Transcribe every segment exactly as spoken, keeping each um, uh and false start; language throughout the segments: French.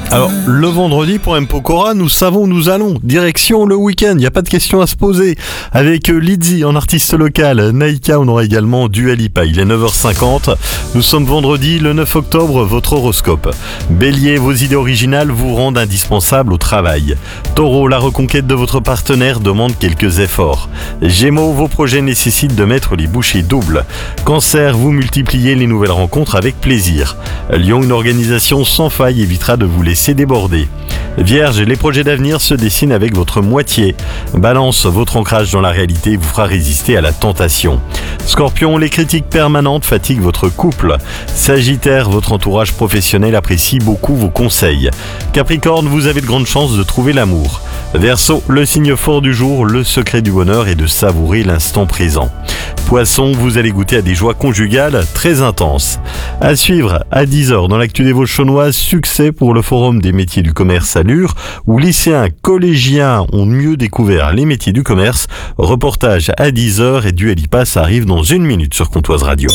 Alors, le vendredi pour M. Pokora, nous savons où nous allons. Direction le week-end, il n'y a pas de questions à se poser. Avec Lizzy en artiste local, Naïka, on aura également Dua Lipa. Il est neuf heures cinquante. Nous sommes vendredi, le neuf octobre, votre horoscope. Bélier, vos idées originales vous rendent indispensable au travail. Taureau, la reconquête de votre partenaire demande quelques efforts. Gémeaux, vos projets nécessitent de mettre les bouchées doubles. Cancer, vous multipliez les nouvelles rencontres avec plaisir. Lion, une organisation sans faille évitera de vous laisser déborder. Vierge, les projets d'avenir se dessinent avec votre moitié. Balance, votre ancrage dans la réalité vous fera résister à la tentation. Scorpion, les critiques permanentes fatiguent votre couple. Sagittaire, votre entourage professionnel apprécie beaucoup vos conseils. Capricorne, vous avez de grandes chances de trouver l'amour. Verseau, le signe fort du jour, le secret du bonheur est de savourer l'instant présent. Poisson, vous allez goûter à des joies conjugales très intenses. À suivre, à dix heures dans l'actu des Vosges-Chaunoises, succès pour le Forum des métiers du commerce à Lure, où lycéens, collégiens ont mieux découvert les métiers du commerce. Reportage à dix heures et Dua Lipa, ça arrive dans une minute sur Comtoise Radio.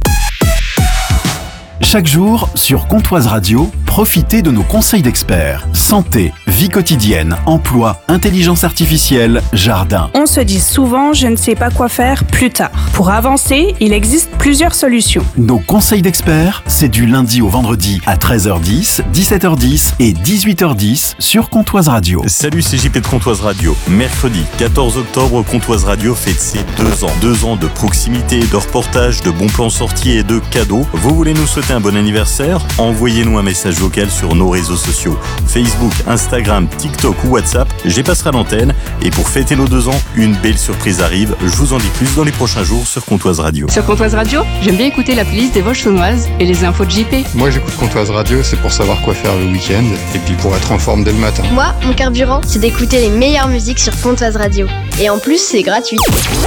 Chaque jour, sur Comtoise Radio, profitez de nos conseils d'experts. Santé, vie quotidienne, emploi, intelligence artificielle, jardin. On se dit souvent « je ne sais pas quoi faire plus tard ». Pour avancer, il existe plusieurs solutions. Nos conseils d'experts, c'est du lundi au vendredi à treize heures dix, dix-sept heures dix et dix-huit heures dix sur Comtoise Radio. Salut, c'est J P de Comtoise Radio. Mercredi quatorze octobre, Comtoise Radio fête ses deux ans. Deux ans de proximité, de reportage, de bons plans sortis et de cadeaux. Vous voulez nous souhaiter un bon anniversaire? Envoyez-nous un message vocal sur nos réseaux sociaux. Facebook, Instagram, TikTok ou WhatsApp. J'y passerai l'antenne. Et pour fêter nos deux ans, une belle surprise arrive. Je vous en dis plus dans les prochains jours sur Comtoise Radio. Sur Comtoise Radio, j'aime bien écouter la playlist des Vosges-Chaunoises et les infos de J P. Moi, j'écoute Comtoise Radio, c'est pour savoir quoi faire le week-end et puis pour être en forme dès le matin. Moi, mon carburant, c'est d'écouter les meilleures musiques sur Comtoise Radio. Et en plus, c'est gratuit.